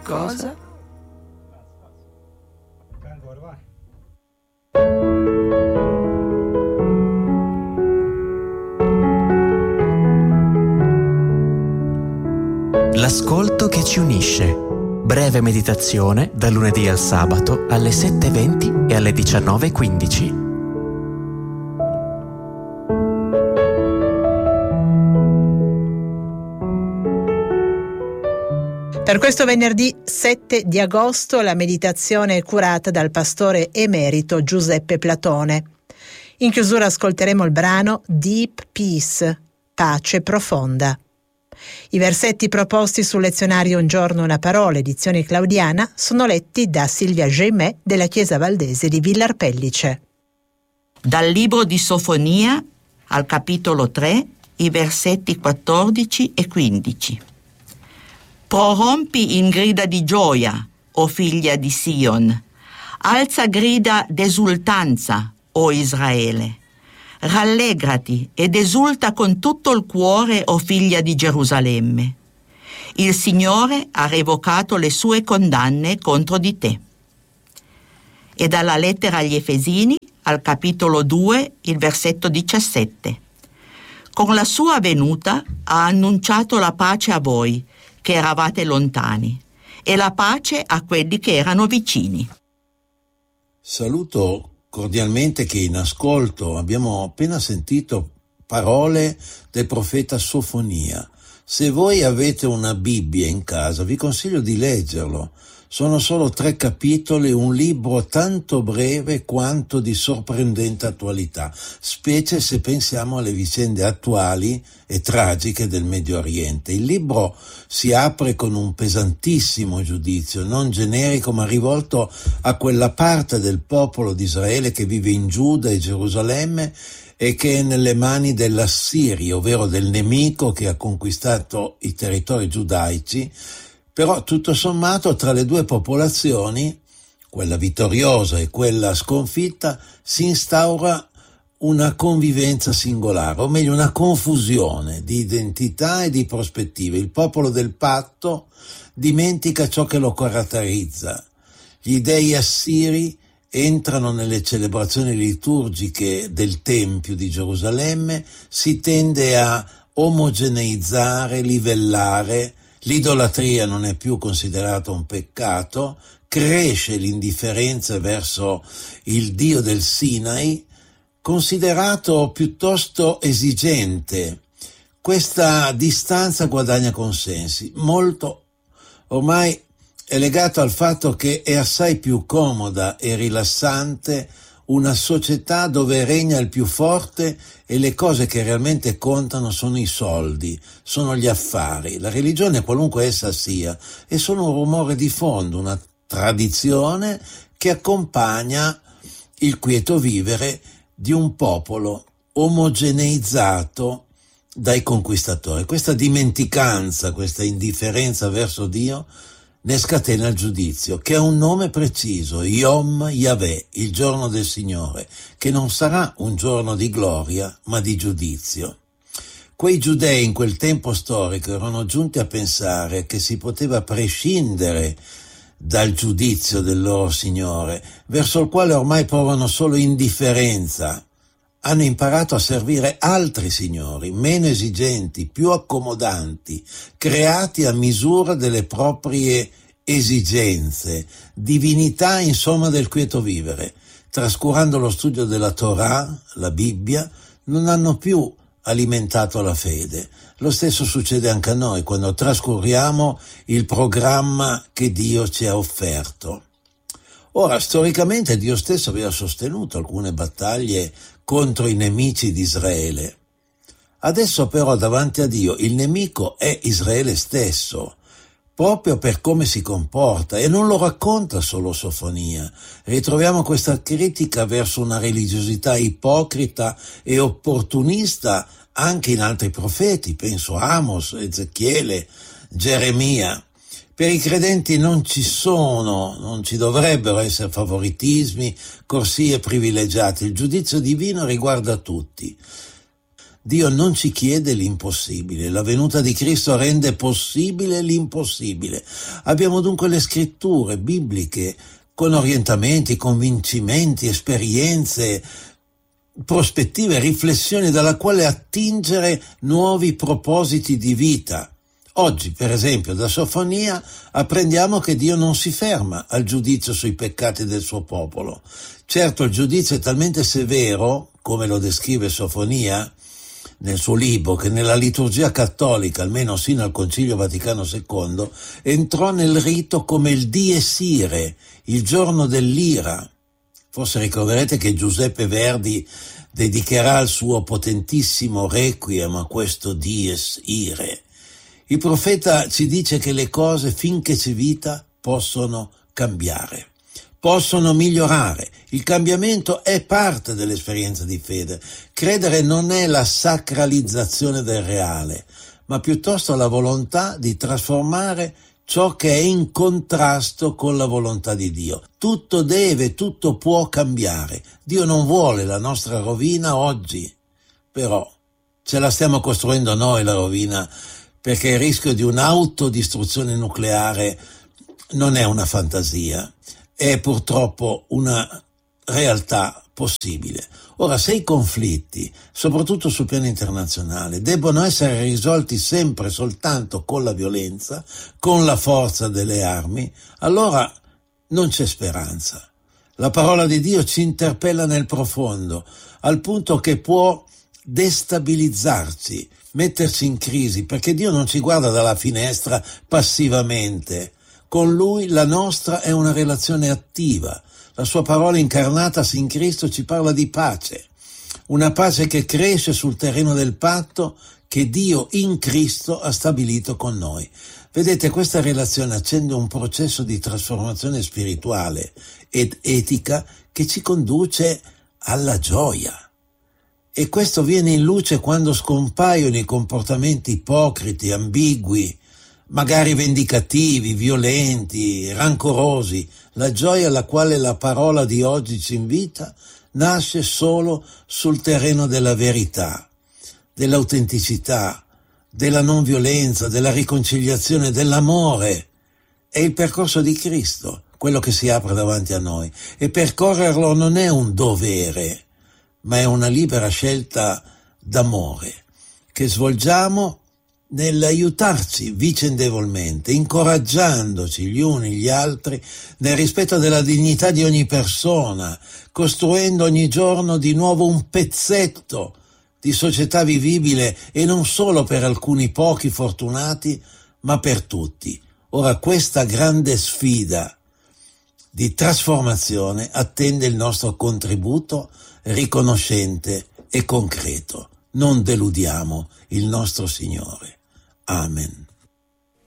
Cosa? L'ascolto che ci unisce. Breve meditazione dal lunedì al sabato alle 7:20 e alle 19:15. Per questo venerdì 7 di agosto la meditazione è curata dal pastore emerito Giuseppe Platone. In chiusura ascolteremo il brano Deep Peace, pace profonda. I versetti proposti sul lezionario Un giorno una parola, edizione claudiana, sono letti da Silvia Gemè della Chiesa Valdese di Villarpellice. Dal libro di Sofonia, al capitolo 3, i versetti 14 e 15. Prorompi in grida di gioia, o figlia di Sion. Alza grida d'esultanza, o Israele. Rallegrati ed esulta con tutto il cuore, o figlia di Gerusalemme. Il Signore ha revocato le sue condanne contro di te. E dalla lettera agli Efesini, al capitolo 2, il versetto 17. Con la sua venuta ha annunciato la pace a voi, che eravate lontani, e la pace a quelli che erano vicini. Saluto cordialmente chi è in ascolto. Abbiamo appena sentito parole del profeta Sofonia. Se voi avete una Bibbia in casa, vi consiglio di leggerlo. Sono solo 3 capitoli, un libro tanto breve quanto di sorprendente attualità, specie se pensiamo alle vicende attuali e tragiche del Medio Oriente. Il libro si apre con un pesantissimo giudizio, non generico ma rivolto a quella parte del popolo di Israele che vive in Giuda e Gerusalemme e che è nelle mani dell'Assirio, ovvero del nemico che ha conquistato i territori giudaici. Però tutto sommato tra le due popolazioni, quella vittoriosa e quella sconfitta, si instaura una convivenza singolare, o meglio una confusione di identità e di prospettive. Il popolo del patto dimentica ciò che lo caratterizza. Gli dei assiri entrano nelle celebrazioni liturgiche del Tempio di Gerusalemme, si tende a omogeneizzare, livellare. L'idolatria non è più considerata un peccato, cresce l'indifferenza verso il Dio del Sinai, considerato piuttosto esigente. Questa distanza guadagna consensi, molto ormai è legato al fatto che è assai più comoda e rilassante una società dove regna il più forte e le cose che realmente contano sono i soldi, sono gli affari. La religione, qualunque essa sia, è solo un rumore di fondo, una tradizione che accompagna il quieto vivere di un popolo omogeneizzato dai conquistatori. Questa dimenticanza, questa indifferenza verso Dio ne scatena il giudizio, che ha un nome preciso, Yom Yahweh, il giorno del Signore, che non sarà un giorno di gloria, ma di giudizio. Quei giudei in quel tempo storico erano giunti a pensare che si poteva prescindere dal giudizio del loro Signore, verso il quale ormai provano solo indifferenza. Hanno imparato a servire altri signori, meno esigenti, più accomodanti, creati a misura delle proprie esigenze, divinità insomma del quieto vivere. Trascurando lo studio della Torah, la Bibbia, non hanno più alimentato la fede. Lo stesso succede anche a noi quando trascuriamo il programma che Dio ci ha offerto. Ora, storicamente Dio stesso aveva sostenuto alcune battaglie contro i nemici di Israele. Adesso però davanti a Dio il nemico è Israele stesso, proprio per come si comporta, e non lo racconta solo Sofonia. Ritroviamo questa critica verso una religiosità ipocrita e opportunista anche in altri profeti, penso a Amos, Ezechiele, Geremia. Per i credenti non ci dovrebbero essere favoritismi, corsie privilegiate. Il giudizio divino riguarda tutti. Dio non ci chiede l'impossibile, la venuta di Cristo rende possibile l'impossibile. Abbiamo dunque le scritture bibliche con orientamenti, convincimenti, esperienze, prospettive, riflessioni dalla quale attingere nuovi propositi di vita. Oggi, per esempio, da Sofonia apprendiamo che Dio non si ferma al giudizio sui peccati del suo popolo. Certo, il giudizio è talmente severo, come lo descrive Sofonia nel suo libro, che nella liturgia cattolica, almeno sino al Concilio Vaticano II, entrò nel rito come il Dies Irae, il giorno dell'ira. Forse ricorderete che Giuseppe Verdi dedicherà il suo potentissimo requiem a questo Dies Irae. Il profeta ci dice che le cose, finché c'è vita, possono cambiare, possono migliorare. Il cambiamento è parte dell'esperienza di fede. Credere non è la sacralizzazione del reale, ma piuttosto la volontà di trasformare ciò che è in contrasto con la volontà di Dio. Tutto può cambiare. Dio non vuole la nostra rovina oggi, però ce la stiamo costruendo noi la rovina, perché il rischio di un'autodistruzione nucleare non è una fantasia, è purtroppo una realtà possibile. Ora, se i conflitti, soprattutto sul piano internazionale, debbono essere risolti sempre soltanto con la violenza, con la forza delle armi, allora non c'è speranza. La parola di Dio ci interpella nel profondo, al punto che può destabilizzarci, metterci in crisi, perché Dio non ci guarda dalla finestra passivamente. Con Lui la nostra è una relazione attiva. La sua parola incarnatasi in Cristo ci parla di pace, una pace che cresce sul terreno del patto che Dio in Cristo ha stabilito con noi. Vedete, questa relazione accende un processo di trasformazione spirituale ed etica che ci conduce alla gioia. E questo viene in luce quando scompaiono i comportamenti ipocriti, ambigui, magari vendicativi, violenti, rancorosi. La gioia alla quale la parola di oggi ci invita nasce solo sul terreno della verità, dell'autenticità, della non violenza, della riconciliazione, dell'amore. È il percorso di Cristo, quello che si apre davanti a noi, e percorrerlo non è un dovere, ma è una libera scelta d'amore che svolgiamo nell'aiutarci vicendevolmente, incoraggiandoci gli uni gli altri nel rispetto della dignità di ogni persona, costruendo ogni giorno di nuovo un pezzetto di società vivibile, e non solo per alcuni pochi fortunati, ma per tutti. Ora, questa grande sfida di trasformazione attende il nostro contributo riconoscente e concreto. Non deludiamo il nostro Signore. Amen.